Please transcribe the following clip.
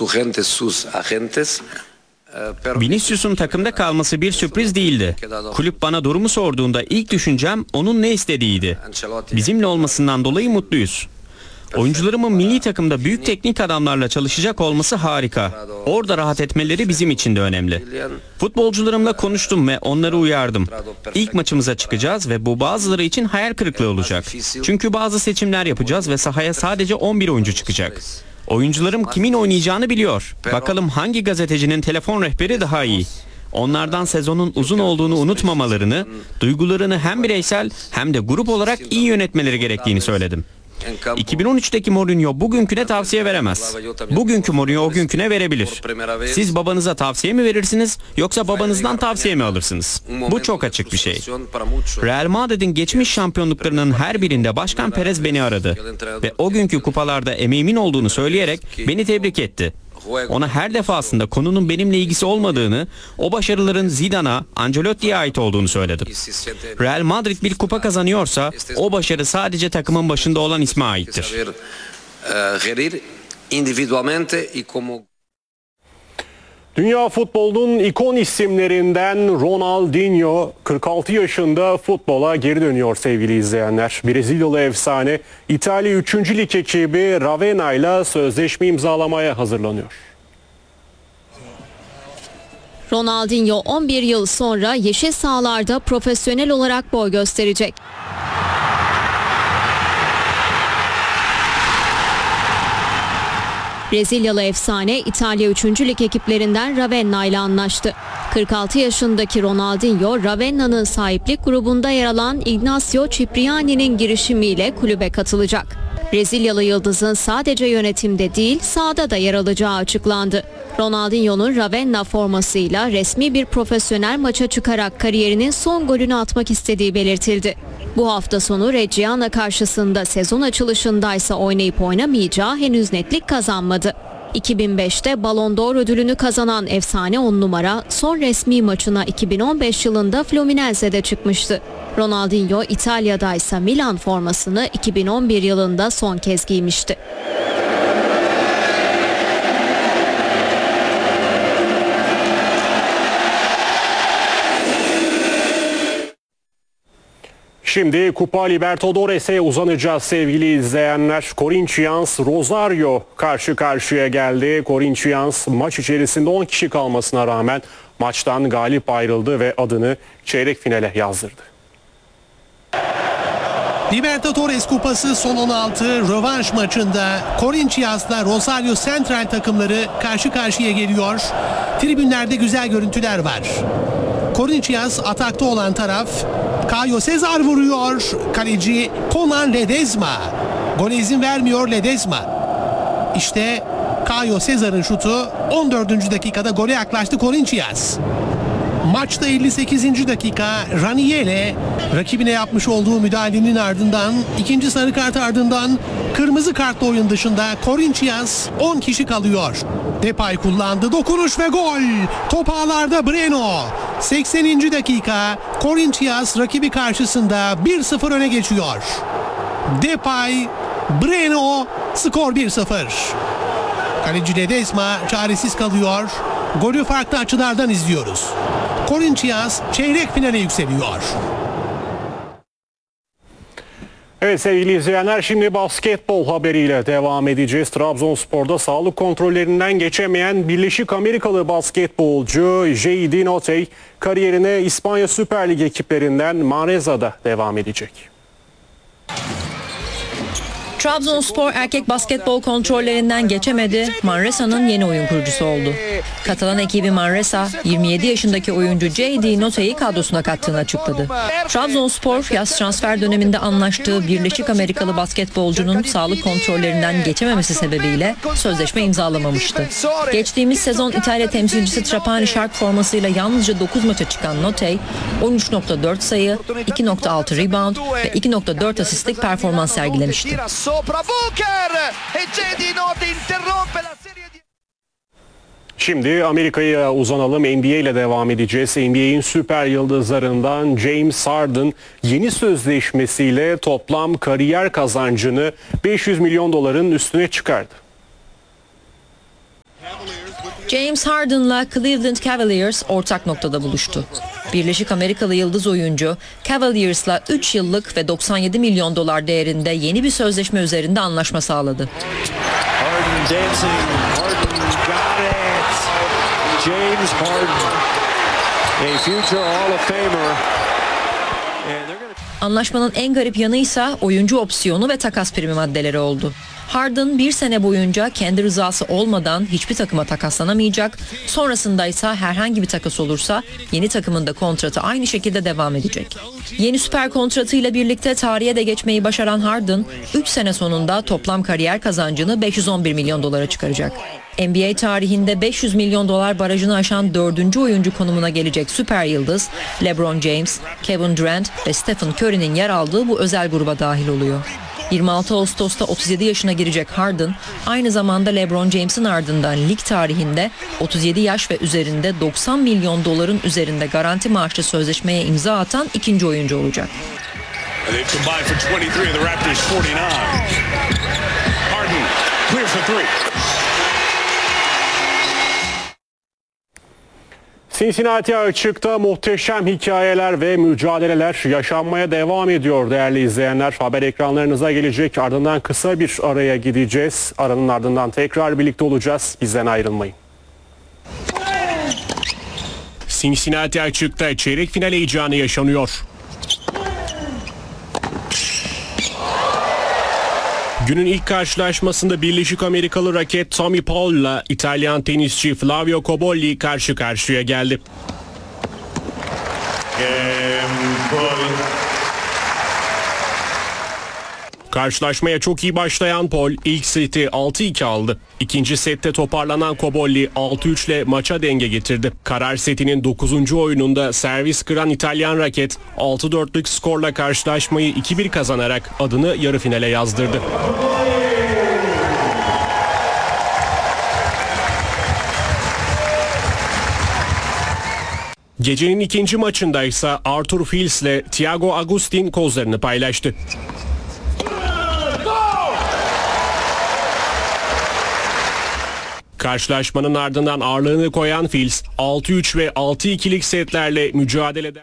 Vinicius'un takımda kalması bir sürpriz değildi. Kulüp bana durumu sorduğunda ilk düşüncem onun ne istediğiydi. Bizimle olmasından dolayı mutluyuz. Oyuncularımın milli takımda büyük teknik adamlarla çalışacak olması harika. Orada rahat etmeleri bizim için de önemli. Futbolcularımla konuştum ve onları uyardım. İlk maçımıza çıkacağız ve bu bazıları için hayal kırıklığı olacak. Çünkü bazı seçimler yapacağız ve sahaya sadece 11 oyuncu çıkacak. Oyuncularım kimin oynayacağını biliyor. Bakalım hangi gazetecinin telefon rehberi daha iyi. Onlardan sezonun uzun olduğunu unutmamalarını, duygularını hem bireysel hem de grup olarak iyi yönetmeleri gerektiğini söyledim. 2013'teki Mourinho bugünküne tavsiye veremez. Bugünkü Mourinho o günküne verebilir. Siz babanıza tavsiye mi verirsiniz yoksa babanızdan tavsiye mi alırsınız? Bu çok açık bir şey. Real Madrid'in geçmiş şampiyonluklarının her birinde Başkan Perez beni aradı ve o günkü kupalarda emeğimin olduğunu söyleyerek beni tebrik etti. Ona her defasında konunun benimle ilgisi olmadığını, o başarıların Zidane'a, Ancelotti'ye ait olduğunu söyledim. Real Madrid bir kupa kazanıyorsa o başarı sadece takımın başında olan isme aittir. Dünya futbolunun ikon isimlerinden Ronaldinho 46 yaşında futbola geri dönüyor sevgili izleyenler. Brezilyalı efsane İtalya 3. Lig ekibi Ravenna ile sözleşme imzalamaya hazırlanıyor. Ronaldinho 11 yıl sonra yeşil sahalarda profesyonel olarak boy gösterecek. Brezilyalı efsane İtalya 3. Lig ekiplerinden Ravenna ile anlaştı. 46 yaşındaki Ronaldinho, Ravenna'nın sahiplik grubunda yer alan Ignacio Cipriani'nin girişimiyle kulübe katılacak. Brezilyalı yıldızın sadece yönetimde değil, sahada da yer alacağı açıklandı. Ronaldinho'nun Ravenna formasıyla resmi bir profesyonel maça çıkarak kariyerinin son golünü atmak istediği belirtildi. Bu hafta sonu Reggiana karşısında sezon açılışındaysa oynayıp oynamayacağı henüz netlik kazanmadı. 2005'te Ballon d'Or ödülünü kazanan efsane 10 numara son resmi maçına 2015 yılında Fluminense'de çıkmıştı. Ronaldinho İtalya'daysa Milan formasını 2011 yılında son kez giymişti. Şimdi Kupa Libertadores'e uzanacağız sevgili izleyenler. Corinthians Rosario karşı karşıya geldi. Corinthians maç içerisinde 10 kişi kalmasına rağmen maçtan galip ayrıldı ve adını çeyrek finale yazdırdı. Libertadores Kupası son 16 rövanş maçında Corinthians'la Rosario Central takımları karşı karşıya geliyor. Tribünlerde güzel görüntüler var. Corinthians atakta olan taraf. Caio Cesar vuruyor. Kaleci Conan Ledesma. Gole izin vermiyor Ledesma. İşte Caio Cesar'ın şutu 14. dakikada gole yaklaştı Corinthians. Maçta 58. dakika Ranieri rakibine yapmış olduğu müdahalenin ardından ikinci sarı kart ardından kırmızı kartla oyun dışında Corinthians 10 kişi kalıyor. Depay kullandı, dokunuş ve gol. Top ağlarda Breno. 80. dakika Corinthians rakibi karşısında 1-0 öne geçiyor. Depay, Breno, skor 1-0. Kaleci Ledesma çaresiz kalıyor. Golü farklı açılardan izliyoruz. Corinthians çeyrek finale yükseliyor. Evet sevgili izleyenler, şimdi basketbol haberiyle devam edeceğiz. Trabzonspor'da sağlık kontrollerinden geçemeyen Birleşik Amerikalı basketbolcu J.D. Notae kariyerine İspanya Süper Lig ekiplerinden Manresa'da devam edecek. Trabzonspor erkek basketbol kontrollerinden geçemedi, Manresa'nın yeni oyun kurucusu oldu. Katalan ekibi Manresa, 27 yaşındaki oyuncu J.D. Notae'yi kadrosuna kattığını açıkladı. Trabzonspor, yaz transfer döneminde anlaştığı Birleşik Amerikalı basketbolcunun sağlık kontrollerinden geçememesi sebebiyle sözleşme imzalamamıştı. Geçtiğimiz sezon İtalya temsilcisi Trapani Shark formasıyla yalnızca 9 maça çıkan Notae, 13.4 sayı, 2.6 rebound ve 2.4 asistlik performans sergilemişti. Şimdi Amerika'ya uzanalım. NBA ile devam edeceğiz. NBA'in süper yıldızlarından James Harden yeni sözleşmesiyle toplam kariyer kazancını $500 milyon üstüne çıkardı. James Harden'la Cleveland Cavaliers ortak noktada buluştu. Birleşik Amerikalı yıldız oyuncu Cavaliers'la 3 yıllık ve 97 milyon dolar değerinde yeni bir sözleşme üzerinde anlaşma sağladı. Harden dancing. Harden got it. James Harden, a future Hall of Famer. Anlaşmanın en garip yanıysa oyuncu opsiyonu ve takas primi maddeleri oldu. Harden bir sene boyunca kendi rızası olmadan hiçbir takıma takaslanamayacak. Sonrasında ise herhangi bir takas olursa yeni takımında kontratı aynı şekilde devam edecek. Yeni süper kontratıyla birlikte tarihe de geçmeyi başaran Harden 3 sene sonunda toplam kariyer kazancını 511 milyon dolara çıkaracak. NBA tarihinde 500 milyon dolar barajını aşan 4. oyuncu konumuna gelecek süper yıldız LeBron James, Kevin Durant ve Stephen Curry'nin yer aldığı bu özel gruba dahil oluyor. 26 Ağustos'ta 37 yaşına girecek Harden, aynı zamanda LeBron James'in ardından lig tarihinde 37 yaş ve üzerinde 90 milyon doların üzerinde garanti maaşlı sözleşmeye imza atan ikinci oyuncu olacak. Cincinnati açıkta muhteşem hikayeler ve mücadeleler yaşanmaya devam ediyor değerli izleyenler. Haber ekranlarınıza gelecek. Ardından kısa bir araya gideceğiz. Aranın ardından tekrar birlikte olacağız. Bizden ayrılmayın. Cincinnati açıkta çeyrek final heyecanı yaşanıyor. Günün ilk karşılaşmasında Birleşik Amerikalı raket Tommy Paul ile İtalyan tenisçi Flavio Cobolli karşı karşıya geldi. Karşılaşmaya çok iyi başlayan Paul ilk seti 6-2 aldı. İkinci sette toparlanan Cobolli 6-3 ile maça denge getirdi. Karar setinin 9. oyununda servis kıran İtalyan raket 6-4'lük skorla karşılaşmayı 2-1 kazanarak adını yarı finale yazdırdı. Gecenin ikinci maçında ise Arthur Fils ile Thiago Agustin kozlarını paylaştı. Karşılaşmanın ardından ağırlığını koyan Fils 6-3 ve 6-2'lik setlerle mücadele eder.